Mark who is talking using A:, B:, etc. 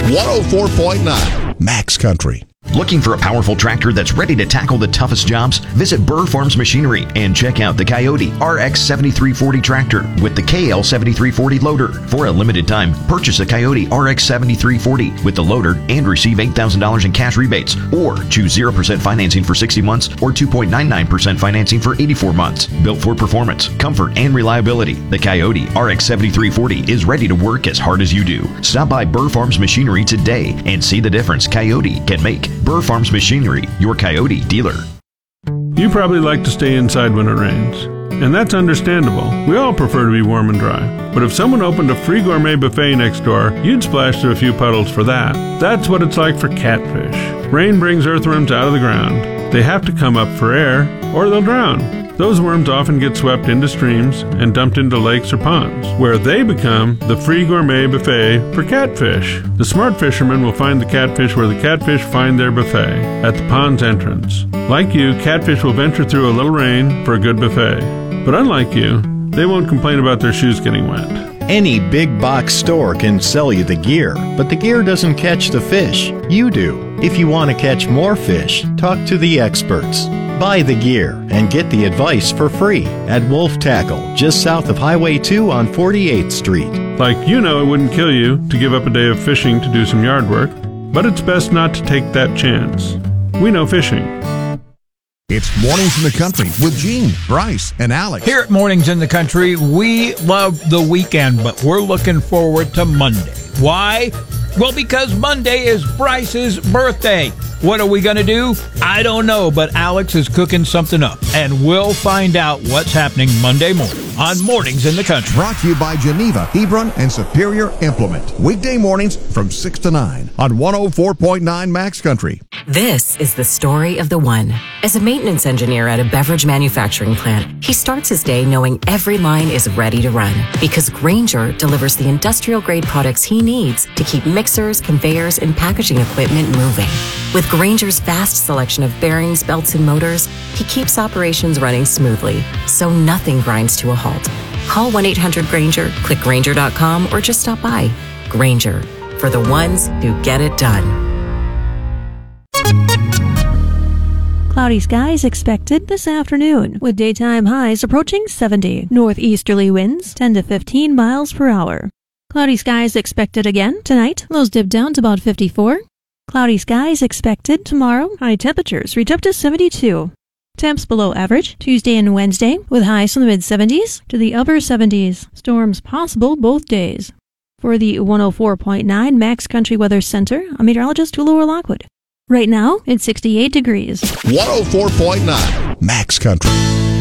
A: 104.9 Max Country.
B: Looking for a powerful tractor that's ready to tackle the toughest jobs? Visit Burr Farms Machinery and check out the Coyote RX 7340 tractor with the KL 7340 loader. For a limited time, purchase a Coyote RX 7340 with the loader and receive $8,000 in cash rebates, or choose 0% financing for 60 months or 2.99% financing for 84 months. Built for performance, comfort, and reliability, the Coyote RX 7340 is ready to work as hard as you do. Stop by Burr Farms Machinery today and see the difference Coyote can make. Burr Farms Machinery, your Coyote dealer.
C: You probably like to stay inside when it rains, and that's understandable. We all prefer to be warm and dry. But if someone opened a free gourmet buffet next door, you'd splash through a few puddles for that. That's what it's like for catfish. Rain brings earthworms out of the ground. They have to come up for air, or they'll drown. Those worms often get swept into streams and dumped into lakes or ponds, where they become the free gourmet buffet for catfish. The smart fishermen will find the catfish where the catfish find their buffet, at the pond's entrance. Like you, catfish will venture through a little rain for a good buffet. But unlike you, they won't complain about their shoes getting wet.
D: Any big box store can sell you the gear, but the gear doesn't catch the fish. You do. If you want to catch more fish, talk to the experts. Buy the gear and get the advice for free at Wolf Tackle, just south of Highway 2 on 48th Street.
C: Like you know it wouldn't kill you to give up a day of fishing to do some yard work, but it's best not to take that chance. We know fishing.
A: It's Mornings in the Country with Gene, Bryce, and Alex.
E: Here at Mornings in the Country, we love the weekend, but we're looking forward to Monday. Why? Well, because Monday is Bryce's birthday. What are we going to do? I don't know, but Alex is cooking something up, and we'll find out what's happening Monday morning on Mornings in the Country.
A: Brought to you by Geneva, Hebron, and Superior Implement. Weekday mornings from 6 to 9 on 104.9 Max Country.
F: This is the story of the one. As a maintenance engineer at a beverage manufacturing plant, he starts his day knowing every line is ready to run because Grainger delivers the industrial-grade products he needs to keep mixers, conveyors, and packaging equipment moving. With Grainger's vast selection of bearings, belts, and motors, he keeps operations running smoothly, so nothing grinds to a halt. Call 1-800-GRAINGER, click Grainger.com, or just stop by. Grainger, for the ones who get it done.
G: Cloudy skies expected this afternoon, with daytime highs approaching 70. Northeasterly winds 10 to 15 miles per hour. Cloudy skies expected again tonight. Lows dip down to about 54. Cloudy skies expected tomorrow. High temperatures reach up to 72. Temps below average Tuesday and Wednesday, with highs from the mid-70s to the upper 70s. Storms possible both days. For the 104.9 Max Country Weather Center, I'm meteorologist Laura Lockwood. Right now, it's 68 degrees.
A: 104.9 Max Country.